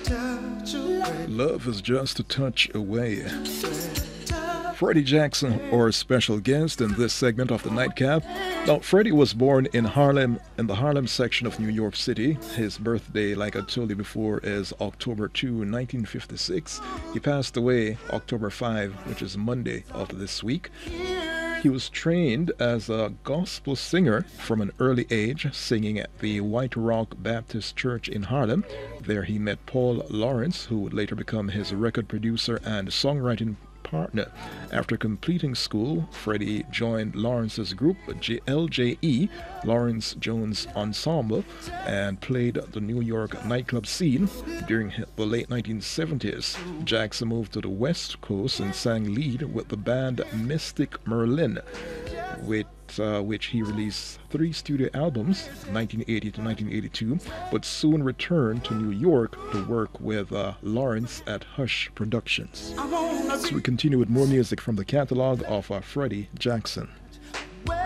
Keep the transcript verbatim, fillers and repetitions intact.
Love is just a touch away. Freddie Jackson, our special guest in this segment of the Nightcap. Now, Freddie was born in Harlem, in the Harlem section of New York City. His birthday, like I told you before, is October second, nineteen fifty-six. He passed away October fifth, which is Monday of this week. He was trained as a gospel singer from an early age, singing at the White Rock Baptist Church in Harlem. There he met Paul Lawrence, who would later become his record producer and songwriting partner. After completing school, Freddie joined Lawrence's group, L J E, Lawrence Jones Ensemble, and played the New York nightclub scene. During the late nineteen seventies, Jackson moved to the West Coast and sang lead with the band Mystic Merlin, with uh, which he released three studio albums, nineteen eighty to nineteen eighty-two, but soon returned to New York to work with uh, Lawrence at Hush Productions. So we continue with more music from the catalog of uh, Freddie Jackson.